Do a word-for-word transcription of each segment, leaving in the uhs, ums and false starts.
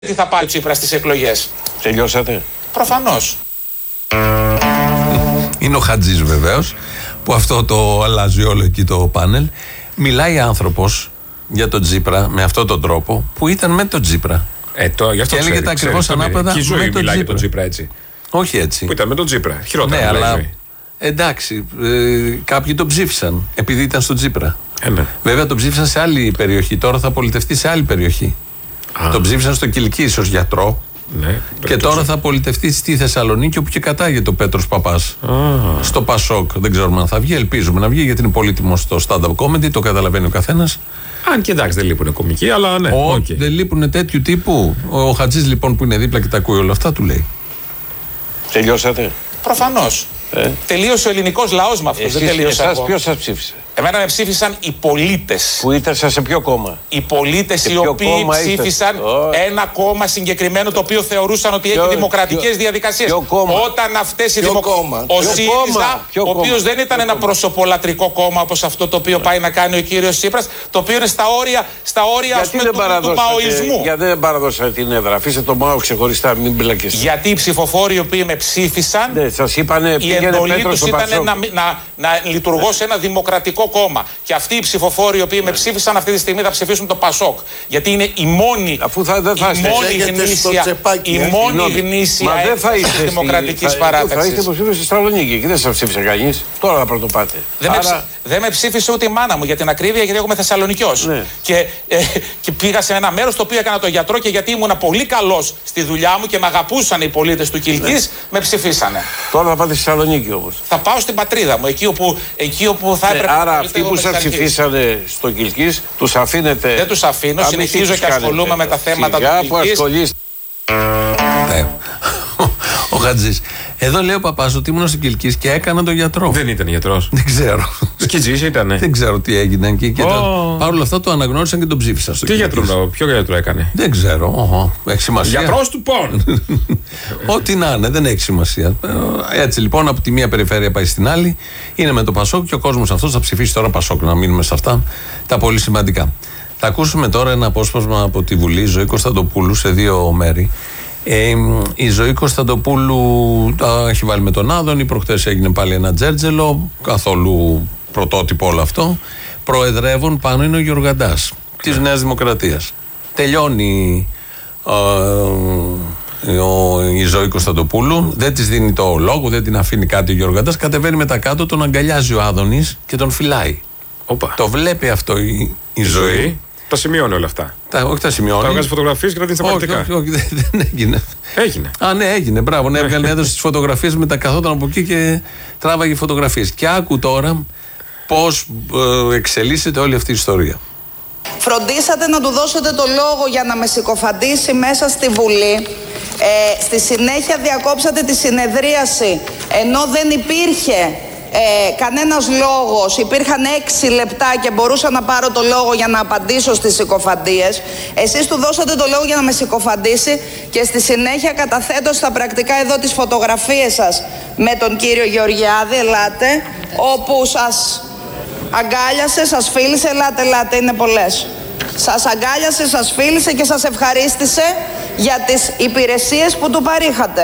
Τι θα πάρει ο Τσίπρας στις εκλογές. Τελειώσατε. Προφανώς. Είναι ο Χατζής βεβαίως, που αυτό το αλλάζει όλο εκεί το πάνελ. Μιλάει άνθρωπος για τον Τσίπρα με αυτόν τον τρόπο που ήταν με τον Τσίπρα. Ε, το, γι' αυτό και έλεγε τα ακριβώς ανάποδα. Και η ζωή με τον μιλάει για Τσίπρα. τον Τσίπρα έτσι. Όχι έτσι. Που ήταν με τον Τσίπρα. Χειρότερα. Ναι, αλλά ζωή. εντάξει, ε, κάποιοι τον ψήφισαν επειδή ήταν στον Τσίπρα. Ε, ναι. Βέβαια τον ψήφισαν σε άλλη περιοχή. Τώρα θα πολιτευτεί σε άλλη περιοχή. Α. Τον ψήφισαν στο Κιλκής ως γιατρό. Ναι, και τώρα θα πολιτευτεί στη Θεσσαλονίκη, όπου και κατάγεται ο Πέτρος Παπάς. Α. Στο Πασόκ. Δεν ξέρουμε αν θα βγει. Ελπίζουμε να βγει, γιατί είναι πολύτιμο στο stand-up comedy. Το καταλαβαίνει ο καθένας. Αν και εντάξει, δεν λείπουν κομικοί, αλλά ναι. Όχι, okay. Δεν λείπουν τέτοιου τύπου. Ο Χατζής λοιπόν που είναι δίπλα και τα ακούει όλα αυτά, του λέει. Τελειώσατε. Προφανώς. Ε? Τελείωσε ο ελληνικός λαός με αυτό. Εσείς, δεν τελείωσε εσάς εγώ. ποιος σας ψήφισε? Εμένα με ψήφισαν οι πολίτες. Που ήταν σε ποιο κόμμα? Οι πολίτες οι ποιο οποίοι κόμμα ψήφισαν oh. ένα κόμμα συγκεκριμένο το οποίο θεωρούσαν ότι ποιο, έχει δημοκρατικές ποιο, διαδικασίες. ποιο κόμμα? Όταν αυτές οι δημοκρατίες. Ο ποιο ΣΥΡΙΖΑ, κόμμα? ο οποίος δεν ήταν ένα προσωπολατρικό κόμμα όπως αυτό το οποίο πάει να κάνει ο κύριος Τσίπρας, το οποίο είναι στα όρια, στα όρια ας πούμε, του, του μαοϊσμού. Γιατί δεν παραδώσατε την έδρα? Αφήστε το ΜΑΟ ξεχωριστά, μην μπλακεστε. Γιατί οι ψηφοφόροι οι οποίοι με ψήφισαν, ναι, σας είπανε, η εντολή τους ήταν να, να, να λειτουργώ σε ένα δημοκρατικό κόμμα. Και αυτοί οι ψηφοφόροι οι οποίοι με ψήφισαν αυτή τη στιγμή θα ψηφίσουν το Πασόκ. Γιατί είναι η μόνη, αφού θα, δεν θα η μόνη γνήσια, τσεπάκι, η ε? μόνη γνήσια της δημοκρατικής παράταξης. Θα είστε υποψήφιος στη Θεσσαλονίκη και δεν σας ψήφισε κανείς. Τώρα θα πρωτοπάτε. Δεν, Άρα... με, δεν με ψήφισε ούτε η μάνα μου για την ακρίβεια, γιατί εγώ είμαι Θεσσαλονικιός. Ναι. Και, ε, και πήγα σε ένα μέρος το οποίο έκανα το γιατρό και γιατί ήμουν πολύ καλός στη δουλειά μου και με αγαπούσαν οι πολίτες του Κιλκής, ναι. με ψηφίσανε. Τώρα θα πάτε στη Θεσσαλονίκη όμως. Θα πάω στην πατρίδα μου, εκεί όπου, εκεί όπου θα έπρεπε. Άρα αυτοί που σας ψηφίσανε στο Κιλκής, τους αφήνετε? Δεν τους αφήνω, συνεχίζω και ασχολούμαι με τα θέματα του Κιλκής. Ναι. Ο Χατζής. Εδώ λέει ο παπάς ότι ήμουν στο Κιλκής και έκανα τον γιατρό. Δεν ήταν γιατρός. Δεν ξέρω. Σκιτζής ήτανε. Δεν ξέρω τι έγινε. Και, και oh. το, παρ' όλα αυτά το αναγνώρισαν και τον ψήφισαν στο Τι Κιλκής. γιατρό, ποιο γιατρό έκανε? Δεν ξέρω. Oh, έχει σημασία. Γιατρός του πόν. Ό,τι να είναι, δεν έχει σημασία. Έτσι λοιπόν, από τη μία περιφέρεια πάει στην άλλη. Είναι με το Πασόκ και ο κόσμος αυτός θα ψηφίσει τώρα Πασόκ. Να μείνουμε σε αυτά τα πολύ σημαντικά. Θα ακούσουμε τώρα ένα απόσπασμα από τη Βουλή Ζωή Κωνσταντοπούλου σε δύο μέρη. Ε, η Ζωή Κωνσταντοπούλου τα έχει βάλει με τον Άδωνη. Προχτές έγινε πάλι ένα τζέρτζελο, καθόλου πρωτότυπο όλο αυτό. Προεδρεύων πάνω είναι ο Γιωργαντάς της Νέας Δημοκρατίας. Τελειώνει ε, ο, η Ζωή Κωνσταντοπούλου, δεν της δίνει το λόγο, δεν την αφήνει κάτι ο Γιωργαντάς. Κατεβαίνει μετά κάτω, τον αγκαλιάζει ο Άδωνης και τον φυλάει. Οπα. Το βλέπει αυτό η, η, η ζωή. ζωή. Τα σημειώνει όλα αυτά. Τα, όχι τα σημειώνει. Τα βγάζει φωτογραφίες και τα δίνει στα πρακτικά. Όχι, όχι, όχι, δεν έγινε. Έγινε. Α, ναι, έγινε. Μπράβο. Ναι, έβγαλε, έδωσε τις φωτογραφίες, μετά καθόταν από εκεί και τράβαγε φωτογραφίες. Και άκου τώρα πώς ε, εξελίσσεται όλη αυτή η ιστορία. Φροντίσατε να του δώσετε το λόγο για να με συκοφαντήσει μέσα στη Βουλή. Ε, στη συνέχεια διακόψατε τη συνεδρίαση, ενώ δεν υπήρχε Ε, κανένας λόγος, υπήρχαν έξι λεπτά και μπορούσα να πάρω το λόγο για να απαντήσω στις συκοφαντίες. Εσείς του δώσατε το λόγο για να με συκοφαντήσει και στη συνέχεια καταθέτω στα πρακτικά εδώ τις φωτογραφίες σας με τον κύριο Γεωργιάδη, ελάτε, όπου σας αγκάλιασε, σας φίλησε, ελάτε, ελάτε, είναι πολλές. Σας αγκάλιασε, σας φίλησε και σας ευχαρίστησε για τις υπηρεσίες που του παρήχατε.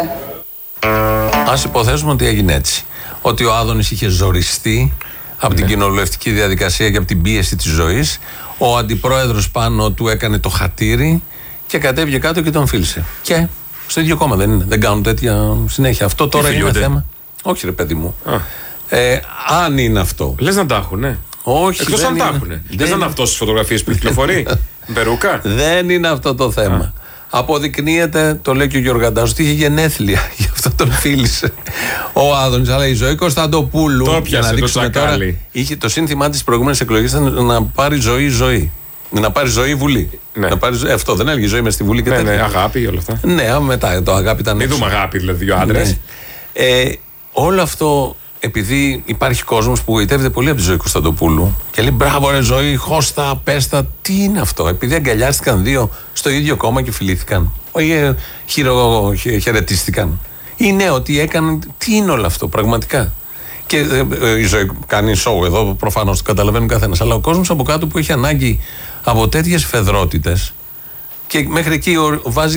Ας υποθέσουμε ότι έγινε έτσι. Ότι ο Άδωνης είχε ζοριστεί από ναι. την κοινοβουλευτική διαδικασία και από την πίεση της ζωής. Ο αντιπρόεδρος πάνω του έκανε το χατήρι και κατέβηκε κάτω και τον φίλησε. Και στο ίδιο κόμμα δεν είναι. Δεν κάνουν τέτοια συνέχεια. Αυτό τώρα είναι ένα θέμα. Όχι, ρε παιδί μου. Ε, αν είναι αυτό. Λες να τα έχουν, ναι. Όχι. Εκτός αν τα έχουν. Λες να είναι αυτό στις φωτογραφίες που κυκλοφορεί. Μπερούκα. Δεν είναι αυτό το θέμα. Α. Αποδεικνύεται, το λέει και ο Γιωργαντάς, ότι είχε γενέθλια. Γι' αυτό τον φίλησε ο Άδωνης. Αλλά η Ζωή Κωνσταντοπούλου, το για να δείξουμε τώρα, είχε το σύνθημά της προηγούμενης εκλογής ήταν να πάρει ζωή ζωή. Να πάρει ζωή Βουλή. Ναι. Να πάρει, αυτό δεν έλεγε ζωή μες στη Βουλή και ναι, τέτοια. Ναι, αγάπη όλα αυτά. Ναι, μετά το αγάπη ήταν. Μην δούμε αγάπη, δηλαδή, δύο άντρες. Ναι. Ε, όλο αυτό, επειδή υπάρχει κόσμος που γοητεύεται πολύ από τη Ζωή Κωνσταντοπούλου και λέει μπράβο ρε Ζωή, χώστα, πέστα, τι είναι αυτό? Επειδή αγκαλιάστηκαν δύο στο ίδιο κόμμα και φιλήθηκαν, όχι χειρο, χαιρετίστηκαν. Είναι ότι έκαναν, τι είναι όλο αυτό πραγματικά? Και ε, η Ζωή κάνει σοου εδώ, προφανώς το καταλαβαίνουν καθένας, αλλά ο κόσμος από κάτω που έχει ανάγκη από τέτοιες φεδρότητες και μέχρι εκεί βάζει